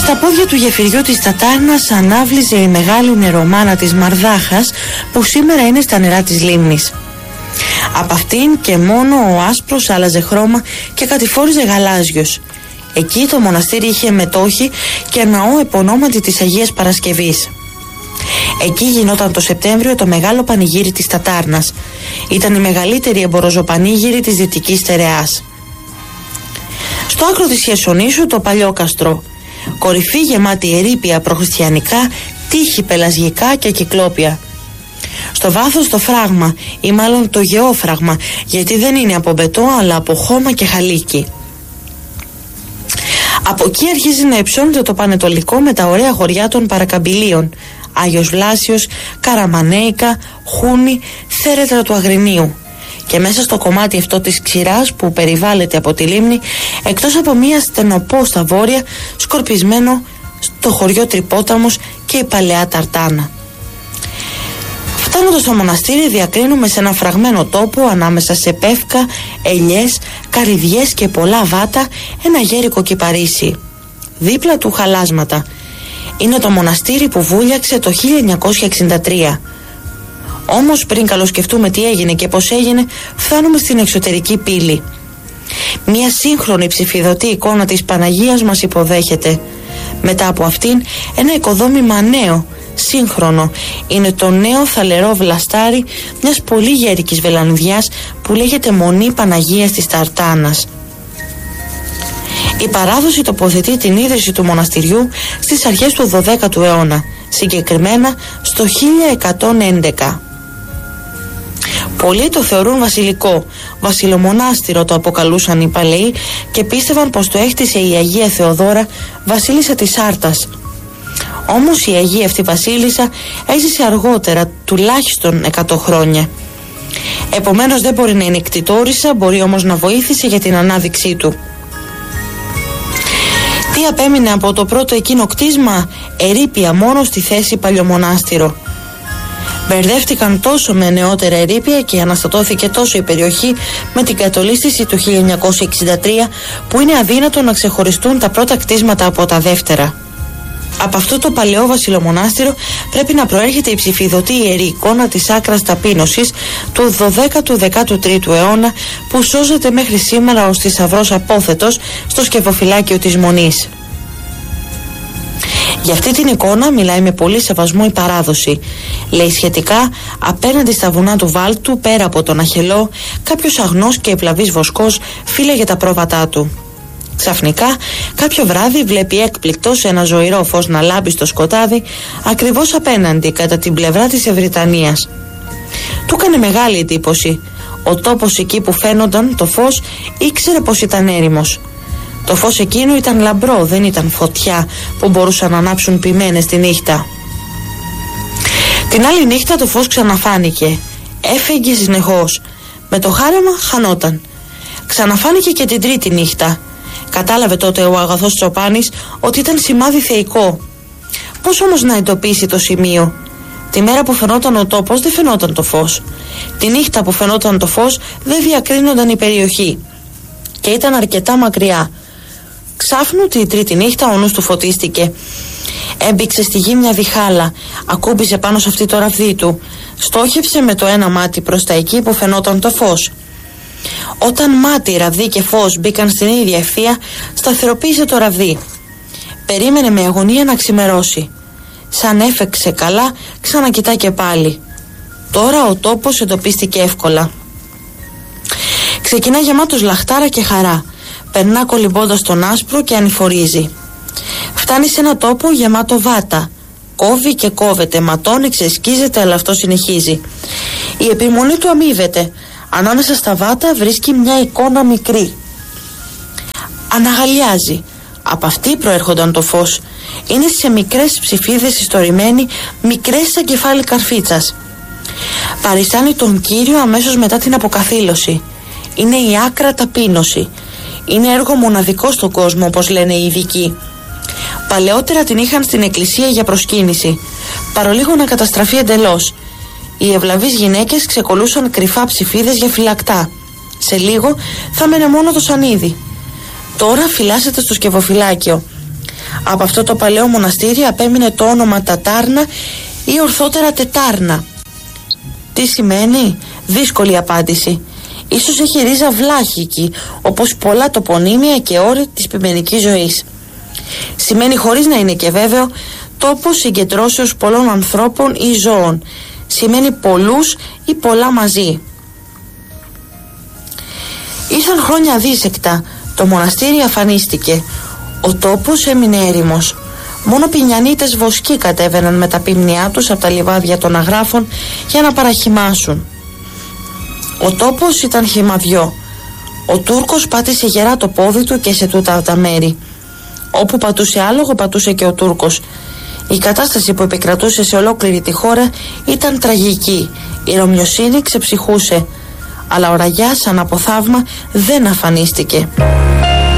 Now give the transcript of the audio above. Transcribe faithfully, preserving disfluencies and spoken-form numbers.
Στα πόδια του γεφυριού της Τατάρνας ανάβλιζε η μεγάλη νερομάνα της Μαρδάχας, που σήμερα είναι στα νερά της λίμνης. Από αυτήν και μόνο ο άσπρος άλλαζε χρώμα και κατηφόριζε γαλάζιος. Εκεί το μοναστήρι είχε μετόχι και ναό επωνόματι της Αγίας Παρασκευής. Εκεί γινόταν το Σεπτέμβριο το μεγάλο πανηγύρι της Τατάρνας. Ήταν η μεγαλύτερη εμποροζοπανήγυρη της Δυτικής Στερεάς. Στο άκρο της Χερσονήσου το παλιό καστρό. Κορυφή γεμάτη ερείπια προχριστιανικά, τείχη πελασγικά και κυκλόπια. Στο βάθος το φράγμα, ή μάλλον το γεώφραγμα, γιατί δεν είναι από μπετό αλλά από χώμα και χαλίκι. Από εκεί αρχίζει να υψώνεται το πανετολικό με τα ωραία χωριά των παρακαμπηλίων, Άγιος Βλάσιος, Καραμανέικα, Χούνη, Θέρετρα του Αγρινίου. Και μέσα στο κομμάτι αυτό της ξηράς που περιβάλλεται από τη λίμνη, εκτός από μία στενοπό στα βόρεια, σκορπισμένο στο χωριό Τρυπόταμος και η παλαιά Ταρτάνα. Φτάνοντας στο μοναστήρι διακρίνουμε σε ένα φραγμένο τόπο ανάμεσα σε πεύκα, ελιές, καρυδιές και πολλά βάτα ένα γέρικο κυπαρίσι. Δίπλα του χαλάσματα. Είναι το μοναστήρι που βούλιαξε το χίλια εννιακόσια εξήντα τρία. Όμως πριν καλοσκεφτούμε τι έγινε και πώς έγινε, φτάνουμε στην εξωτερική πύλη. Μια σύγχρονη ψηφιδωτή εικόνα της Παναγίας μας υποδέχεται. Μετά από αυτήν ένα οικοδόμημα νέο, σύγχρονο. Είναι το νέο θαλερό βλαστάρι μιας πολύ γέρικης βελανιδιάς που λέγεται Μονή Παναγίας της Ταρτάνας. Η παράδοση τοποθετεί την ίδρυση του μοναστηριού στις αρχές του δωδέκατου αιώνα, συγκεκριμένα στο χίλια εκατόν έντεκα. Πολλοί το θεωρούν βασιλικό, βασιλομονάστηρο το αποκαλούσαν οι παλαιοί και πίστευαν πως το έκτισε η Αγία Θεοδόρα, βασίλισσα της Άρτας. Όμως η Αγία αυτή βασίλισσα έζησε αργότερα, τουλάχιστον εκατό χρόνια. Επομένως δεν μπορεί να είναι κτητόρισα, μπορεί όμως να βοήθησε για την ανάδειξή του. Τι απέμεινε από το πρώτο εκείνο κτίσμα? Ερείπια μόνο στη θέση παλιομονάστηρο. Μπερδεύτηκαν τόσο με νεότερα ερείπια και αναστατώθηκε τόσο η περιοχή με την κατολίσθηση του χίλια εννιακόσια εξήντα τρία που είναι αδύνατο να ξεχωριστούν τα πρώτα κτίσματα από τα δεύτερα. Από αυτό το παλαιό βασιλομονάστηρο πρέπει να προέρχεται η ψηφιδωτή ιερή εικόνα της άκρας ταπείνωσης του δωδέκατου δεκάτου τρίτου αιώνα που σώζεται μέχρι σήμερα ως θησαυρός απόθετος στο σκευοφυλάκιο της Μονής. Για αυτή την εικόνα μιλάει με πολύ σεβασμό η παράδοση. Λέει σχετικά, απέναντι στα βουνά του Βάλτου, πέρα από τον Αχελό, κάποιος αγνός και ευλαβής βοσκός φύλαγε τα πρόβατά του. Ξαφνικά, κάποιο βράδυ βλέπει έκπληκτος ένα ζωηρό φως να λάμπει στο σκοτάδι, ακριβώς απέναντι, κατά την πλευρά της Ευρυτανίας. Του έκανε μεγάλη εντύπωση. Ο τόπος εκεί που φαίνονταν το φως ήξερε πως ήταν έρημος. Το φως εκείνο ήταν λαμπρό, δεν ήταν φωτιά που μπορούσαν να ανάψουν ποιμένες τη νύχτα. Την άλλη νύχτα το φως ξαναφάνηκε. Έφεγγε συνεχώς. Με το χάρεμα χανόταν. Ξαναφάνηκε και την τρίτη νύχτα. Κατάλαβε τότε ο αγαθός Τσοπάνης ότι ήταν σημάδι θεϊκό. Πώς όμως να εντοπίσει το σημείο? Τη μέρα που φαινόταν ο τόπος δεν φαινόταν το φως. Τη νύχτα που φαινόταν το φως δεν διακρίνονταν η περιοχή. Και ήταν αρκετά μακριά. Ξάφνου τη τρίτη νύχτα ο νους του φωτίστηκε. Έμπηξε στη γη μια διχάλα. Ακούμπησε πάνω σε αυτή το ραβδί του. Στόχευσε με το ένα μάτι προς τα εκεί που φαινόταν το φως. Όταν μάτι, ραβδί και φως μπήκαν στην ίδια ευθεία, σταθεροποίησε το ραβδί. Περίμενε με αγωνία να ξημερώσει. Σαν έφεξε καλά, ξανακοιτά και πάλι. Τώρα ο τόπος εντοπίστηκε εύκολα. Ξεκινά γεμάτος λαχτάρα και χαρά. Περνά κολυμπώντας τον άσπρο και ανηφορίζει. Φτάνει σε ένα τόπο γεμάτο βάτα. Κόβει και κόβεται, ματώνει, ξεσκίζεται, αλλά αυτό συνεχίζει. Η επιμονή του αμείβεται. Ανάμεσα στα βάτα βρίσκει μια εικόνα μικρή. Αναγαλιάζει. Από αυτή προέρχονταν το φως. Είναι σε μικρές ψηφίδες ιστορημένοι, μικρές σαν κεφάλι καρφίτσας. Παριστάνει τον Κύριο αμέσως μετά την αποκαθήλωση. Είναι η άκρα ταπείνωση. Είναι έργο μοναδικό στον κόσμο, όπως λένε οι ειδικοί. Παλαιότερα την είχαν στην εκκλησία για προσκύνηση, παρολίγο να καταστραφεί εντελώς. Οι ευλαβείς γυναίκες ξεκολούσαν κρυφά ψηφίδες για φυλακτά. Σε λίγο θα μένε μόνο το σανίδι. Τώρα φυλάσσεται στο σκευοφυλάκιο. Από αυτό το παλαιό μοναστήρι απέμεινε το όνομα Τατάρνα ή ορθότερα Τετάρνα. Τι σημαίνει? Δύσκολη απάντηση. Ίσως έχει ρίζα βλάχικη, όπως πολλά τοπονύμια και όρη της πειμενικής ζωής. Σημαίνει, χωρίς να είναι και βέβαιο, τόπος συγκεντρώσεως πολλών ανθρώπων ή ζώων. Σημαίνει πολλούς ή πολλά μαζί. Ήρθαν χρόνια αδίσεκτα. Το μοναστήρι αφανίστηκε. Ο τόπος έμεινε έρημος. Μόνο πινιανίτες βοσκοί κατέβαιναν με τα πίμνιά τους από τα λιβάδια των αγράφων για να παραχυμάσουν. Ο τόπος ήταν χυμαδιό. Ο Τούρκος πάτησε γερά το πόδι του και σε τούτα τα μέρη. Όπου πατούσε άλογο πατούσε και ο Τούρκος. Η κατάσταση που επικρατούσε σε ολόκληρη τη χώρα ήταν τραγική. Η Ρωμιοσύνη ξεψυχούσε. Αλλά ο Ραγιάς, σαν από θαύμα, δεν αφανίστηκε.